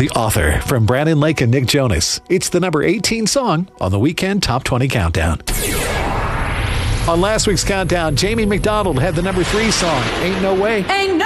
The Author from Brandon Lake and Nick Jonas. It's the number 18 song on the Weekend Top 20 Countdown. On last week's countdown, Jamie McDonald had the number 3 song, Ain't No Way. Ain't